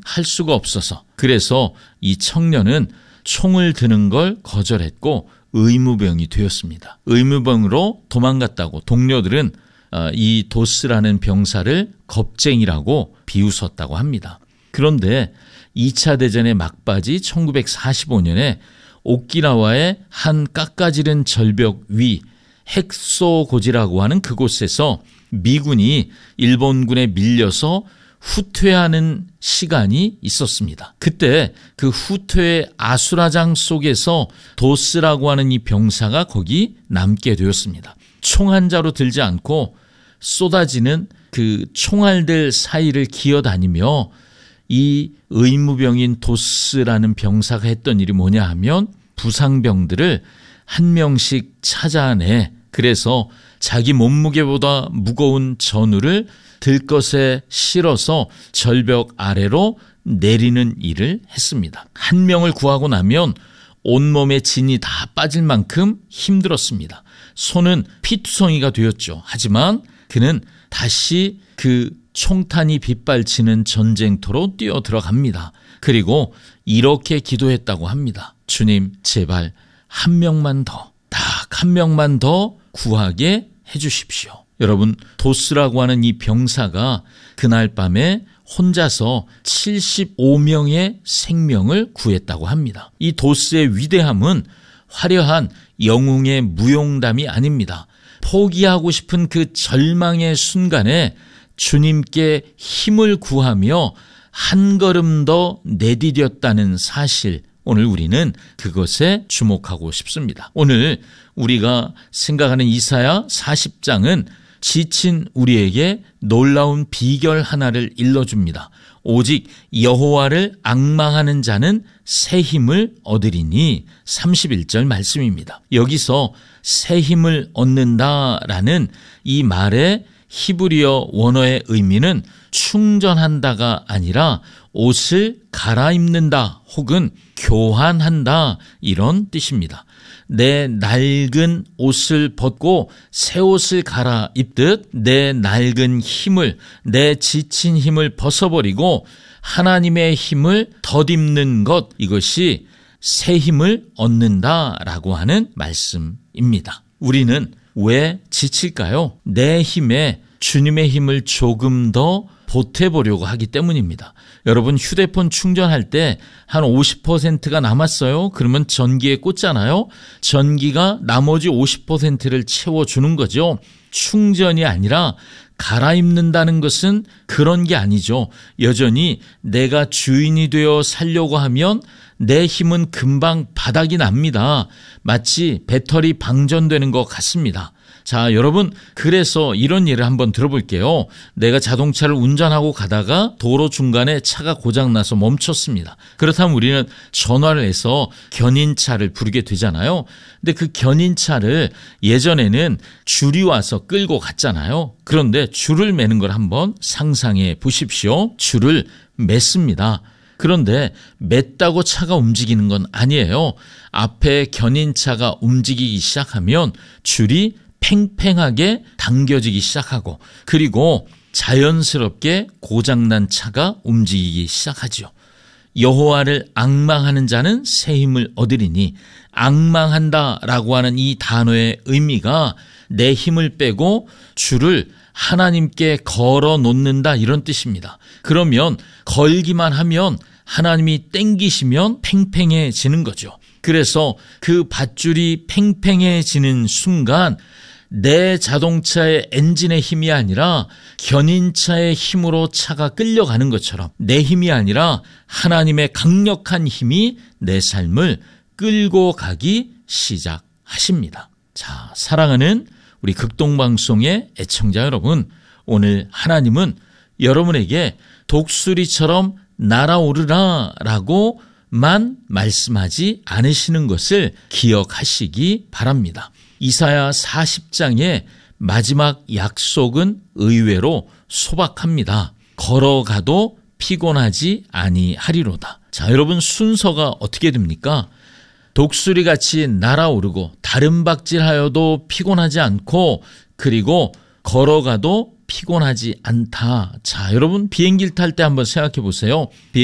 할 수가 없어서, 그래서 이 청년은 총을 드는 걸 거절했고 의무병이 되었습니다. 의무병으로 도망갔다고 동료들은 이 도스라는 병사를 겁쟁이라고 비웃었다고 합니다. 그런데 2차 대전의 막바지 1945년에 오키나와의 한 깎아지른 절벽 위 헥소고지라고 하는 그곳에서 미군이 일본군에 밀려서 후퇴하는 시간이 있었습니다. 그때 그 후퇴의 아수라장 속에서 도스라고 하는 이 병사가 거기 남게 되었습니다. 총 한 자로 들지 않고 쏟아지는 그 총알들 사이를 기어다니며 이 의무병인 도스라는 병사가 했던 일이 뭐냐 하면 부상병들을 한 명씩 찾아내, 그래서 자기 몸무게보다 무거운 전우를 들것에 실어서 절벽 아래로 내리는 일을 했습니다. 한 명을 구하고 나면 온몸에 진이 다 빠질 만큼 힘들었습니다. 손은 피투성이가 되었죠. 하지만 그는 다시 그 총탄이 빗발치는 전쟁터로 뛰어 들어갑니다. 그리고 이렇게 기도했다고 합니다. 주님, 제발 한 명만 더, 딱 한 명만 더 구하게 해주십시오. 여러분, 도스라고 하는 이 병사가 그날 밤에 혼자서 75명의 생명을 구했다고 합니다. 이 도스의 위대함은 화려한 영웅의 무용담이 아닙니다. 포기하고 싶은 그 절망의 순간에 주님께 힘을 구하며 한 걸음 더 내디뎠다는 사실, 오늘 우리는 그것에 주목하고 싶습니다. 오늘 우리가 생각하는 이사야 40장은 지친 우리에게 놀라운 비결 하나를 일러줍니다. 오직 여호와를 앙망하는 자는 새 힘을 얻으리니, 31절 말씀입니다. 여기서 새 힘을 얻는다라는 이 말의 히브리어 원어의 의미는 충전한다가 아니라 옷을 갈아입는다 혹은 교환한다, 이런 뜻입니다. 내 낡은 옷을 벗고 새 옷을 갈아입듯 내 낡은 힘을, 내 지친 힘을 벗어버리고 하나님의 힘을 덧입는 것, 이것이 새 힘을 얻는다라고 하는 말씀입니다. 우리는 왜 지칠까요? 내 힘에 주님의 힘을 조금 더 보태보려고 하기 때문입니다. 여러분, 휴대폰 충전할 때 한 50%가 남았어요. 그러면 전기에 꽂잖아요. 전기가 나머지 50%를 채워주는 거죠. 충전이 아니라 갈아입는다는 것은 그런 게 아니죠. 여전히 내가 주인이 되어 살려고 하면 내 힘은 금방 바닥이 납니다. 마치 배터리 방전되는 것 같습니다. 자, 여러분, 그래서 이런 예를 한번 들어볼게요. 내가 자동차를 운전하고 가다가 도로 중간에 차가 고장나서 멈췄습니다. 그렇다면 우리는 전화를 해서 견인차를 부르게 되잖아요. 근데 그 견인차를 예전에는 줄이 와서 끌고 갔잖아요. 그런데 줄을 매는 걸 한번 상상해 보십시오. 줄을 맸습니다. 그런데 맸다고 차가 움직이는 건 아니에요. 앞에 견인차가 움직이기 시작하면 줄이 팽팽하게 당겨지기 시작하고, 그리고 자연스럽게 고장난 차가 움직이기 시작하죠. 여호와를 앙망하는 자는 새 힘을 얻으리니, 앙망한다라고 하는 이 단어의 의미가 내 힘을 빼고 줄을 하나님께 걸어 놓는다, 이런 뜻입니다. 그러면 걸기만 하면 하나님이 땡기시면 팽팽해지는 거죠. 그래서 그 밧줄이 팽팽해지는 순간 내 자동차의 엔진의 힘이 아니라 견인차의 힘으로 차가 끌려가는 것처럼 내 힘이 아니라 하나님의 강력한 힘이 내 삶을 끌고 가기 시작하십니다. 자, 사랑하는 우리 극동방송의 애청자 여러분, 오늘 하나님은 여러분에게 독수리처럼 날아오르라 라고만 말씀하지 않으시는 것을 기억하시기 바랍니다. 이사야 40장의 마지막 약속은 의외로 소박합니다. 걸어가도 피곤하지 아니하리로다. 자, 여러분, 순서가 어떻게 됩니까? 독수리같이 날아오르고 다른 박질하여도 피곤하지 않고, 그리고 걸어가도 피곤하지 않다. 자, 여러분, 비행기를 탈 때 한번 생각해 보세요.